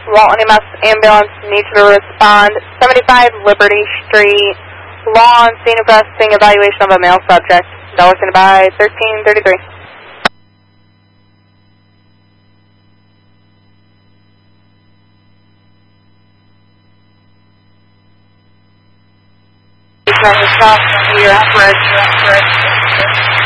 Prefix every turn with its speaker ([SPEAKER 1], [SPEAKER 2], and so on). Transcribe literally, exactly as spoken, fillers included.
[SPEAKER 1] Walton E M S ambulance needs to respond. seventy-five Liberty Street, law and scene arresting evaluation of a male subject. Dollar sent by thirteen thirty-three. You're